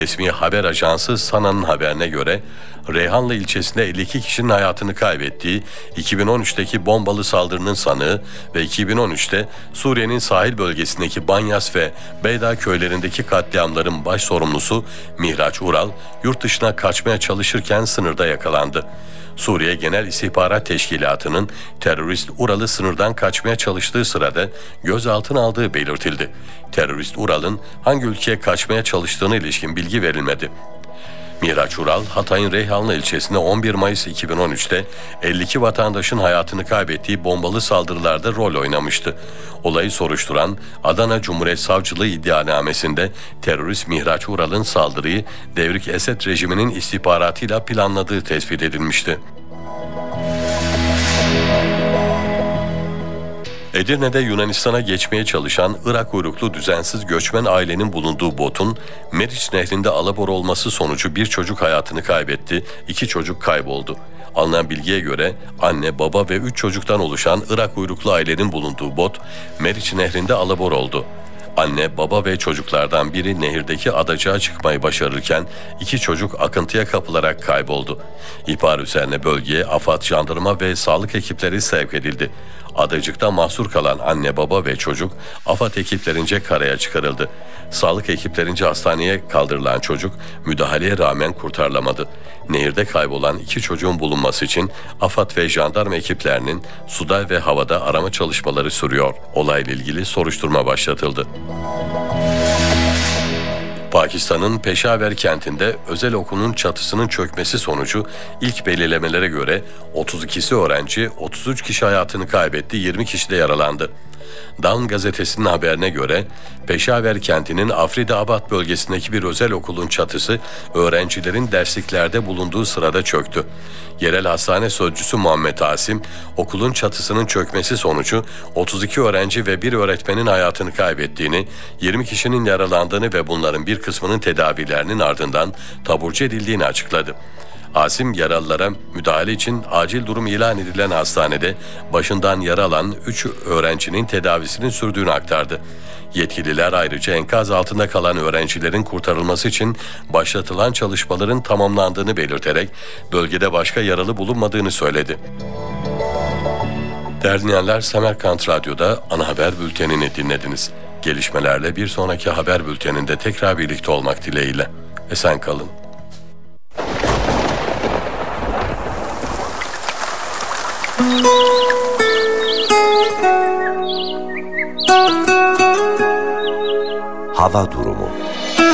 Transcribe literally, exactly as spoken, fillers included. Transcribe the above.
Resmi haber ajansı Sana'nın haberine göre Reyhanlı ilçesinde elli iki kişinin hayatını kaybettiği iki bin on üçteki bombalı saldırının sanığı ve iki bin on üçte Suriye'nin sahil bölgesindeki Banyas ve Beyda köylerindeki katliamların baş sorumlusu Mihraç Ural, yurt dışına kaçmaya çalışırken sınırda yakalandı. Suriye Genel İstihbarat Teşkilatı'nın terörist Ural'ı sınırdan kaçmaya çalıştığı sırada gözaltına aldığı belirtildi. Terörist Ural'ın hangi ülkeye kaçmaya çalıştığına ilişkin bilgi verilmedi. Mihraç Ural, Hatay'ın Reyhanlı ilçesinde on bir Mayıs iki bin on üçte elli iki vatandaşın hayatını kaybettiği bombalı saldırılarda rol oynamıştı. Olayı soruşturan Adana Cumhuriyet Savcılığı iddianamesinde terörist Mihraç Ural'ın saldırıyı Devrik Esed rejiminin istihbaratıyla planladığı tespit edilmişti. Edirne'de Yunanistan'a geçmeye çalışan Irak uyruklu düzensiz göçmen ailenin bulunduğu botun Meriç Nehri'nde alabor olması sonucu bir çocuk hayatını kaybetti, iki çocuk kayboldu. Alınan bilgiye göre anne, baba ve üç çocuktan oluşan Irak uyruklu ailenin bulunduğu bot Meriç Nehri'nde alabor oldu. Anne, baba ve çocuklardan biri nehirdeki adacığa çıkmayı başarırken iki çocuk akıntıya kapılarak kayboldu. İhbar üzerine bölgeye AFAD, jandarma ve sağlık ekipleri sevk edildi. Adacıkta mahsur kalan anne, baba ve çocuk AFAD ekiplerince karaya çıkarıldı. Sağlık ekiplerince hastaneye kaldırılan çocuk müdahaleye rağmen kurtarılamadı. Nehirde kaybolan iki çocuğun bulunması için AFAD ve jandarma ekiplerinin suda ve havada arama çalışmaları sürüyor. Olayla ilgili soruşturma başlatıldı. Pakistan'ın Peşaver kentinde özel okulun çatısının çökmesi sonucu ilk belirlemelere göre otuz ikisi öğrenci, otuz üç kişi hayatını kaybetti, yirmi kişi de yaralandı. Dawn gazetesinin haberine göre Peşaver kentinin Afridabad bölgesindeki bir özel okulun çatısı öğrencilerin dersliklerde bulunduğu sırada çöktü. Yerel hastane sözcüsü Muhammed Asim, okulun çatısının çökmesi sonucu otuz iki öğrenci ve bir öğretmenin hayatını kaybettiğini, yirmi kişinin yaralandığını ve bunların bir kısmının tedavilerinin ardından taburcu edildiğini açıkladı. Asim, yaralılara müdahale için acil durum ilan edilen hastanede başından yara alan üç öğrencinin tedavisinin sürdüğünü aktardı. Yetkililer ayrıca enkaz altında kalan öğrencilerin kurtarılması için başlatılan çalışmaların tamamlandığını belirterek bölgede başka yaralı bulunmadığını söyledi. Değerli dinleyenler, Semerkant Radyo'da ana haber bültenini dinlediniz. Gelişmelerle bir sonraki haber bülteninde tekrar birlikte olmak dileğiyle. Esen kalın. Hava durumu.